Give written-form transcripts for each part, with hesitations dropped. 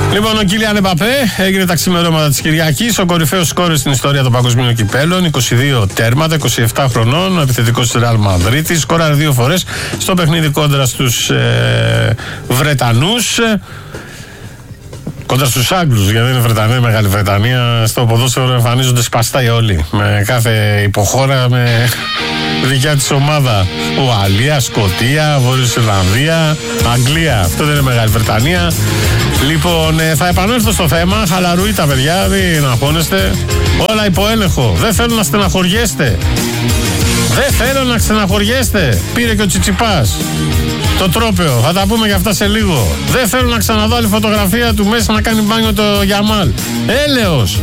Λοιπόν, ο Κίλιαν Εμπαπέ έγινε τα ξημερώματα της Κυριακής ο κορυφαίος σκόρερ στην ιστορία των παγκοσμίων κυπέλων. 22 τέρματα, 27 χρονών, ο επιθετικός της Ρεάλ Μαδρίτης. Σκόραρε 2 φορές στο παιχνίδι κόντρα στους Βρετανούς. Κόντρα στους Άγγλους, γιατί είναι Βρετανία, Μεγάλη Βρετανία. Στο ποδόσφαιρο εμφανίζονται σπαστά όλοι. Με κάθε υποχώρα, με δικιά της ομάδα. Ουαλία, Σκωτία, Βόρειος Ιρλανδία, Αγγλία. Αυτό δεν είναι Μεγάλη Βρετανία. Λοιπόν, θα επανέλθω στο θέμα. Χαλαρούι τα παιδιά, μην αγχώνεστε. Όλα υπό έλεγχο. Δεν θέλω να στεναχωριέστε. Δεν θέλω να στεναχωριέστε. Πήρε και ο Τσιτσιπάς το τρόπαιο. Θα τα πούμε για αυτά σε λίγο. Δεν θέλω να ξαναδώ άλλη φωτογραφία του μέσα να κάνει μπάνιο το Γιαμάλ. Έλεος.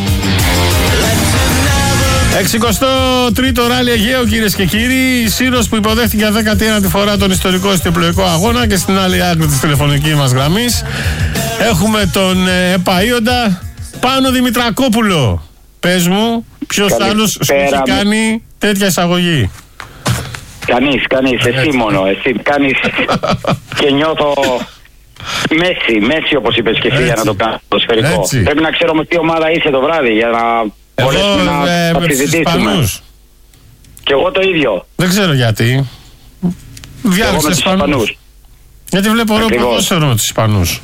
63ο ράλι Αιγαίου, κυρίες και κύριοι. Η Σύρος που υποδέχτηκε για 19η φορά τον ιστορικό ιστιοπλοϊκό αγώνα, και στην άλλη άκρη της τηλεφωνικής μας γραμμής έχουμε τον επαΐοντα Πάνο Δημητρακόπουλο. Πες μου, ποιος άλλος σου έχει κάνει τέτοια εισαγωγή? Κανείς, εσύ μόνο, εσύ κάνεις. Και νιώθω Μέση όπως είπες και εσύ, για να το κάνω το σφαιρικό. Πρέπει να ξέρω όμως τι ομάδα είσαι το βράδυ για να μπορέσουμε να συζητήσουμε. Και εγώ το ίδιο. Δεν ξέρω γιατί. Διάλεξε τους Ισπανούς. Γιατί βλέπω ωραίο ποδόσφαιρο με τους Ισπανούς.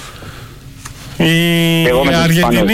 Οι Αργεντινοί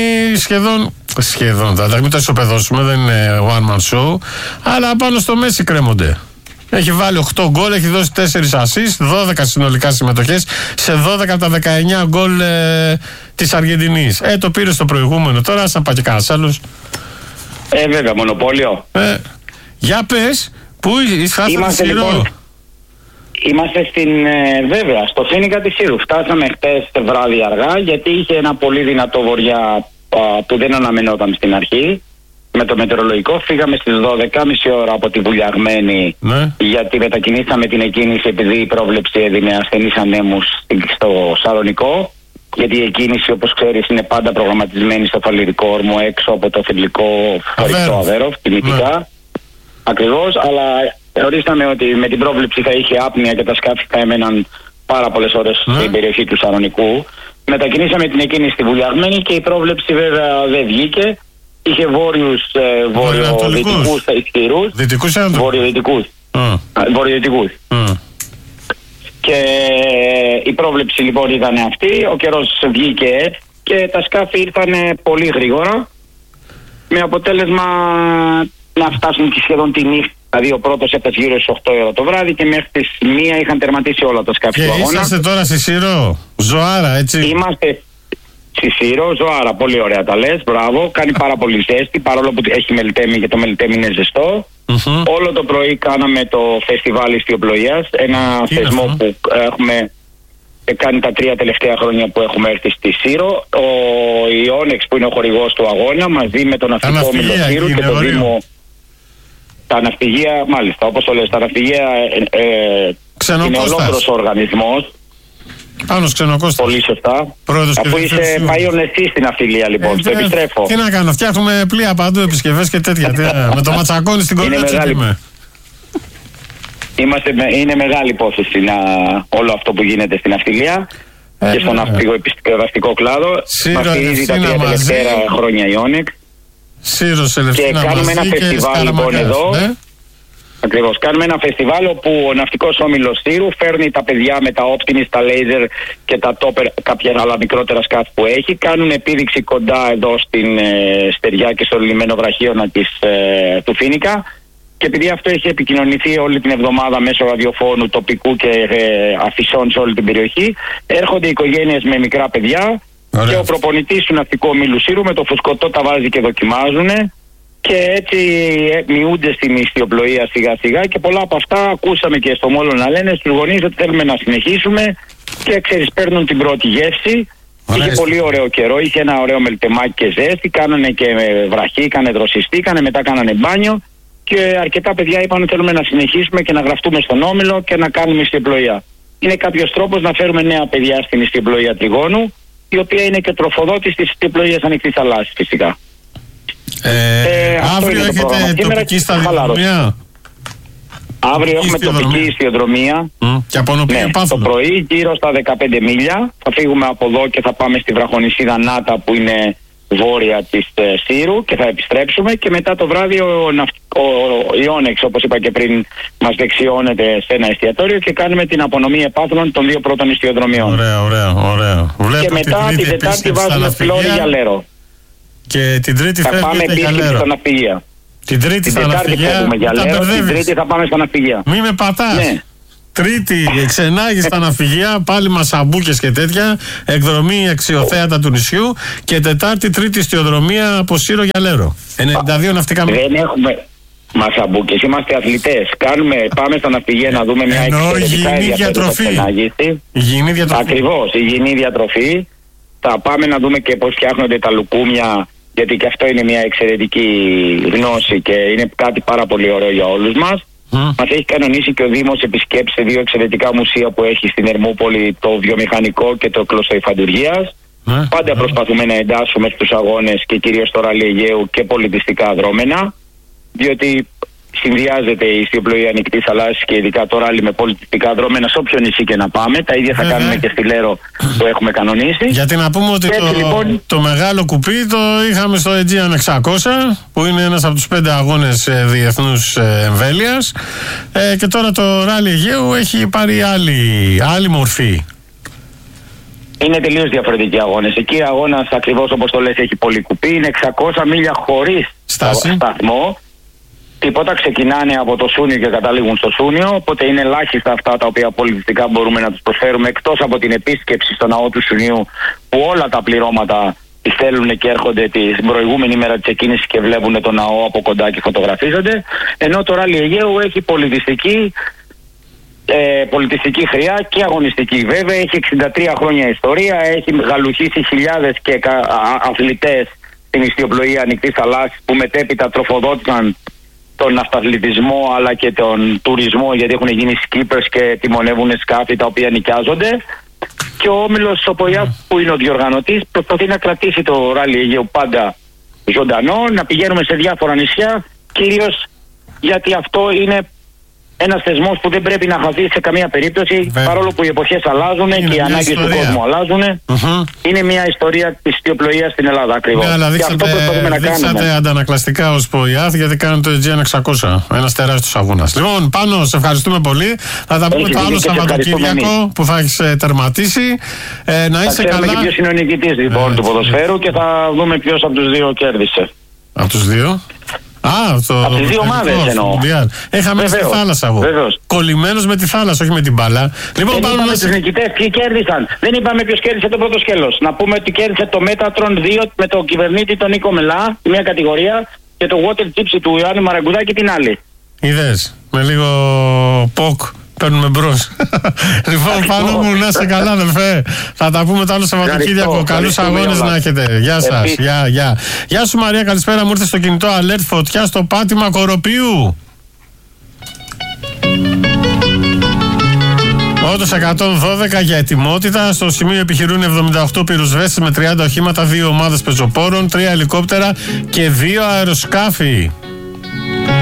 σχεδόν, θα μην το ισοπεδώσουμε, δεν είναι one man show, αλλά πάνω στο Μέση κρέμονται. Έχει βάλει 8 γκολ, έχει δώσει 4 assist, 12 συνολικά συμμετοχές σε 12 από τα 19 γκολ της Αργεντινής. Το πήρε στο προηγούμενο, τώρα σαν πάει και κανένας άλλος. Βέβαια, μονοπόλιο. Για πες, πού είμαστε λοιπόν? Είμαστε βέβαια, στο Φίνικα της Σύρου. Φτάσαμε χτες βράδυ αργά, γιατί είχε ένα πολύ δυνατό βορειά που δεν αναμενόταν στην αρχή. Με το μετεωρολογικό φύγαμε στις 12.30 ώρα από τη Βουλιαγμένη, γιατί μετακινήσαμε την εκκίνηση επειδή η πρόβλεψη έδινε ασθενείς ανέμους στο Σαλονικό. Γιατί η εκκίνηση, όπως ξέρεις, είναι πάντα προγραμματισμένη στο φαλυρικό όρμο έξω από το θηλυκό φορικό Αβέροφ, τιμητικά. Ακριβώς, αλλά θεωρήσαμε ότι με την πρόβλεψη θα είχε άπνοια και τα σκάφη θα έμεναν πάρα πολλές ώρες στην περιοχή του Σαλονικού. Μετακινήσαμε την εκκίνηση στη Βουλιαγμένη και η πρόβλεψη βέβαια δεν βγήκε. Είχε βορειοδυτικούς ισχυρούς. Βορειοδυτικούς. Βορειοδυτικούς. Και η πρόβλεψη λοιπόν ήταν αυτή. Ο καιρός βγήκε και τα σκάφη ήρθαν πολύ γρήγορα, με αποτέλεσμα να φτάσουν και σχεδόν τη νύχτα. Δηλαδή ο πρώτος έφτασε γύρω στις 8 ώρα το βράδυ και μέχρι τις 1 είχαν τερματίσει όλα τα σκάφη του αγώνα. Και είσαστε τώρα στη Σύρο, Ζωάρα, έτσι? Είμαστε στη Σύρο, Ζωάρα, πολύ ωραία τα λες, μπράβο. Κάνει πάρα πολύ ζέστη, παρόλο που έχει μελτέμι και το μελτέμι είναι ζεστό. Όλο το πρωί κάναμε το φεστιβάλ ιστιοπλοείας, ένα θεσμό που έχουμε κάνει τα 3 τελευταία χρόνια που έχουμε έρθει στη Σύρο. Ο Ιόνεξ που είναι ο χορηγός του αγώνα, μαζί με τον ναυτικό όμιλο Σύρου και το Δήμο. Τα ναυπηγεία, μάλιστα, όπως το λες, τα ναυπηγεία είναι ολόκληρος οργανισμός. Πάνος Ξενοκώστας. Πολύ σωστά. Αφού είσαι παΐον εσύ στην ναυτιλία, λοιπόν, στο επιστρέφω. Τι να κάνω, φτιάχνουμε πλοία παντού, επισκευές και τέτοια. Με το ματσακόνι στην κορίτσι είμαι. Είναι μεγάλη υπόθεση όλο αυτό που γίνεται στην ναυτιλία και στον ναυπηγοεπισκευαστικό κλάδο. Μας στηρίζει τα 3 τελευταία χρόνια η Όνεκ. Και κάνουμε ένα φεστιβάλ λοιπόν εδώ. Ακριβώς. Κάνουμε ένα φεστιβάλ όπου ο ναυτικός όμιλος Σύρου φέρνει τα παιδιά με τα όπτινης, τα λέιζερ και τα τόπερ, κάποια άλλα μικρότερα σκάφη που έχει. Κάνουν επίδειξη κοντά εδώ στην στεριά και στο λιμένο βραχίωνα του Φίνικα. Και επειδή αυτό έχει επικοινωνηθεί όλη την εβδομάδα μέσω ραδιοφώνου τοπικού και αφισών σε όλη την περιοχή, έρχονται οικογένειες με μικρά παιδιά. Ωραία. Και ο προπονητής του ναυτικού ομίλου Σύρου με το φουσκωτό τα βάζει και δοκιμάζουν. Και έτσι μειούνται στην ιστιοπλοεία σιγά σιγά, και πολλά από αυτά ακούσαμε και στο Μόλο να λένε στους γονείς ότι θέλουμε να συνεχίσουμε, και ξέρεις, παίρνουν την πρώτη γεύση. Είχε πολύ ωραίο καιρό, είχε ένα ωραίο μελτεμάκι και ζέστη, κάνανε και βραχή, δροσιστήκανε, μετά κάνανε μπάνιο, και αρκετά παιδιά είπαν ότι θέλουμε να συνεχίσουμε και να γραφτούμε στον όμιλο και να κάνουμε ιστιοπλοεία. Είναι κάποιος τρόπος να φέρουμε νέα παιδιά στην ιστιοπλοεία τριγώνου, η οποία είναι και τροφοδότης της ιστιοπλοείας ανοιχτής θαλάσσης φυσικά. Αύριο έχετε τοπική σταδιοδρομία? Αύριο έχουμε τοπική ιστιοδρομία. Και από νοπία το πρωί, γύρω στα 15 μίλια. Θα φύγουμε από εδώ και θα πάμε στη βραχονησίδα Νάτα που είναι βόρεια της Σύρου και θα επιστρέψουμε. Και μετά το βράδυ ο Ιόνεξ, όπως είπα και πριν, μας δεξιώνεται σε ένα εστιατόριο και κάνουμε την απονομή επάθλων των 2 πρώτων ιστιοδρομιών. Ωραία. Και μετά την Τετάρτη βάζουμε Φλόρι για Λέρο. Και την Τρίτη θα πάμε επίσκεψη στα ναυπηγεία. Την Τρίτη στα ναυπηγεία. Την Τρίτη θα πάμε στα ναυπηγεία. Μη με πατάς. Ναι. Τρίτη ξενάγει στα ναυπηγεία, πάλι μασαμπούκες και τέτοια. Εκδρομή αξιοθέατα του νησιού. Και Τετάρτη, Τρίτη ιστιοδρομία από Σύρο για Λέρο. 92 ναυτικά μέτρα. Δεν έχουμε μασαμπούκες, είμαστε αθλητές. Πάμε στα ναυπηγεία να δούμε μια εξαιρετικά ενδιαφέρουσα ξενάγηση. Υγιεινή διατροφή. Ακριβώς, υγιεινή διατροφή. Θα πάμε να δούμε και πώς φτιάχνονται τα λουκούμια, γιατί και αυτό είναι μια εξαιρετική γνώση και είναι κάτι πάρα πολύ ωραίο για όλους μας. Μας έχει κανονίσει και ο Δήμος επισκέψει σε 2 εξαιρετικά μουσεία που έχει στην Ερμούπολη, το βιομηχανικό και το κλωστοϊφαντουργίας. Πάντα προσπαθούμε να εντάσσουμε στους αγώνες και κυρίως στο Ράλι Αιγαίου και πολιτιστικά δρόμενα, διότι συνδυάζεται η ιστιοπλοεία ανοιχτής θαλάσσης και ειδικά το ράλι με πολιτιστικά δρόμενα σε όποιο νησί και να πάμε. Τα ίδια θα κάνουμε και στη Λέρο που έχουμε κανονίσει. Γιατί να πούμε ότι το μεγάλο κουπί το είχαμε στο Aegean 600, που είναι ένας από τους 5 αγώνες διεθνούς εμβέλειας, και τώρα το ράλι Αιγαίου έχει πάρει άλλη μορφή. Είναι τελείως διαφορετικοί αγώνες. Εκεί ο αγώνας, ακριβώς όπως το λες, έχει πολύ κουπί. Είναι 600 μίλια χωρίς σταθμό. Τίποτα, ξεκινάνε από το Σούνιο και καταλήγουν στο Σούνιο, οπότε είναι ελάχιστα αυτά τα οποία πολιτιστικά μπορούμε να τους προσφέρουμε, εκτός από την επίσκεψη στο ναό του Σουνίου, που όλα τα πληρώματα στέλνουν και έρχονται την προηγούμενη μέρα της εκκίνησης και βλέπουν το ναό από κοντά και φωτογραφίζονται, ενώ το Ράλι Αιγαίου έχει πολιτιστική χρειά και αγωνιστική. Βέβαια έχει 63 χρόνια ιστορία, έχει γαλουχίσει χιλιάδες και αθλητές στην ιστιοπλοεία ανοιχτής θαλάσσης που μετέπειτα τροφοδότησαν τον ναυταθλητισμό αλλά και τον τουρισμό, γιατί έχουν γίνει skippers και τιμονεύουν σκάφη τα οποία νοικιάζονται. Και ο όμιλος ΣΟΠΟΙΑ, που είναι ο διοργανωτής, προσπαθεί να κρατήσει το Ράλι Αιγαίου πάντα ζωντανό, να πηγαίνουμε σε διάφορα νησιά, κυρίως γιατί αυτό είναι ένας θεσμός που δεν πρέπει να χαθεί σε καμία περίπτωση, παρόλο που οι εποχές αλλάζουν και οι ανάγκες του κόσμου αλλάζουν. Είναι μια ιστορία της ιστιοπλοείας στην Ελλάδα ακριβώς. Και αυτό προσπαθούμε να κάνουμε. Δείξατε αντανακλαστικά ως ΠΟΙΑΘ, γιατί κάνετε το Aegean 600, ένας τεράστιος αγώνας. Λοιπόν, Πάνο, σε ευχαριστούμε πολύ. Θα τα πούμε το άλλο Σαββατοκύριακο που θα έχεις τερματίσει. Να είσαι καλά. Και ποιος είναι ο νικητής λοιπόν του ποδοσφαίρου και θα δούμε ποιος από τους 2 κέρδισε. Από τους 2? Από τις 2 ομάδες εννοώ. Έχαμε στη θάλασσα εγώ. Κολλημένος με τη θάλασσα, όχι με την μπάλα. Λοιπόν, δεν είπαμε τους νικητές ποιοι κέρδισαν. Δεν είπαμε ποιος κέρδισε το πρώτο σκέλος. Να πούμε ότι κέρδισε το Μέτατρον 2 με τον κυβερνήτη τον Νίκο Μελά, μια κατηγορία, και το Water Gypsy του Ιωάννη Μαραγκουδάκη την άλλη. Είδες, με λίγο ποκ. Παίρνουμε μπρος. Λοιπόν, Πάνο μου, να είσαι καλά, αδελφέ. Θα τα πούμε το άλλο Σαββατοκύριακο. Καλούς αγώνες να έχετε. Γεια σας. Γεια σου, Μαρία, καλησπέρα. Μου ήρθε στο κινητό alert φωτιά στο πάτημα Κοροπίου. Όντως 112 για ετοιμότητα. Στο σημείο επιχειρούν 78 πυροσβέστες με 30 οχήματα, 2 ομάδες πεζοπόρων, 3 ελικόπτερα και 2 αεροσκάφη.